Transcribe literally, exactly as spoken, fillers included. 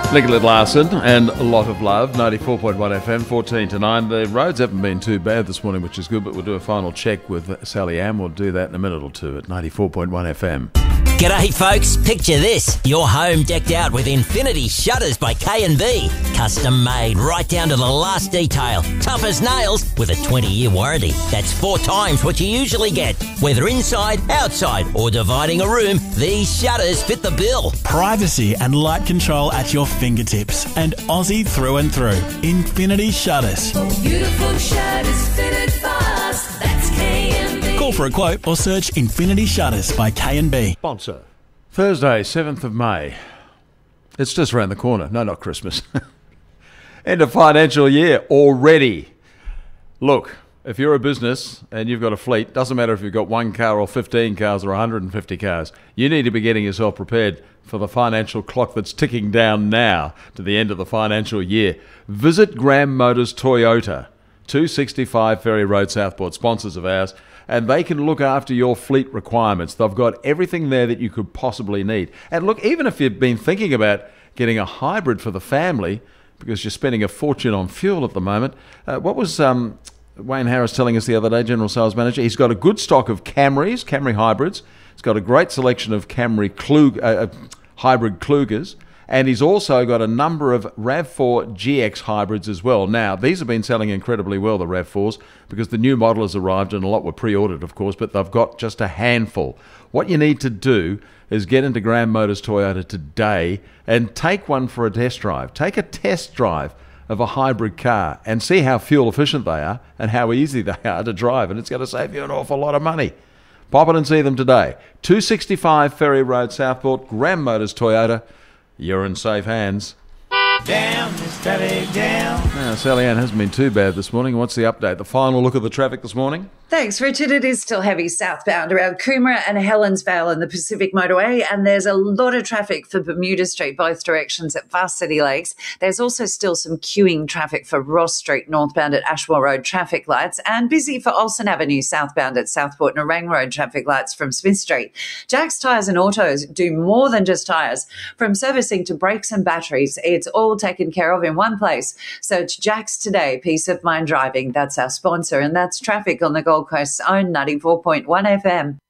Nicola Larson and a lot of love, ninety-four point one F M, fourteen to nine. The roads haven't been too bad this morning, which is good, but we'll do a final check with Sally Ann. We'll do that in a minute or two at ninety-four point one F M. G'day folks, picture this. Your home decked out with Infinity Shutters by K and B. Custom made right down to the last detail. Tough as nails with a twenty year warranty. That's four times what you usually get. Whether inside, outside or dividing a room, these shutters fit the bill. Privacy and light control at your fingertips, and Aussie through and through. Infinity Shutters. Beautiful shutters fitted fast. That's K and B. Call for a quote or search Infinity Shutters by K and B. Sponsor. Thursday, seventh of May. It's just around the corner. No, not Christmas. End of financial year already. Look, if you're a business and you've got a fleet, doesn't matter if you've got one car or fifteen cars or one hundred fifty cars, you need to be getting yourself prepared for the financial clock that's ticking down now to the end of the financial year. Visit Graham Motors Toyota, two sixty-five Ferry Road, Southport, sponsors of ours, and they can look after your fleet requirements. They've got everything there that you could possibly need. And look, even if you've been thinking about getting a hybrid for the family, because you're spending a fortune on fuel at the moment, uh, what was um, Wayne Harris telling us the other day, General Sales Manager? He's got a good stock of Camrys, Camry hybrids. He's got a great selection of Camry Klug, uh, hybrid Klugers. And he's also got a number of RAV four G X hybrids as well. Now, these have been selling incredibly well, the RAV fours, because the new model has arrived and a lot were pre-ordered, of course, but they've got just a handful. What you need to do is get into Graham Motors Toyota today and take one for a test drive. Take a test drive of a hybrid car and see how fuel efficient they are and how easy they are to drive, and it's going to save you an awful lot of money. Pop in and see them today. two sixty-five Ferry Road, Southport, Graham Motors Toyota. You're in safe hands. Down, steady down. Now, Sally Ann hasn't been too bad this morning. What's the update? The final look at the traffic this morning? Thanks, Richard. It is still heavy southbound around Coomera and Helensvale in the Pacific Motorway, and there's a lot of traffic for Bermuda Street, both directions at Vast City Lakes. There's also still some queuing traffic for Ross Street, northbound at Ashmore Road traffic lights, and busy for Olsen Avenue, southbound at Southport and Narang Road traffic lights from Smith Street. Jack's Tyres and Autos do more than just tyres. From servicing to brakes and batteries, it's all taken care of in one place. Search Jack's today. Peace of mind driving. That's our sponsor, and that's traffic on the Gold Coast's own ninety-four point one F M.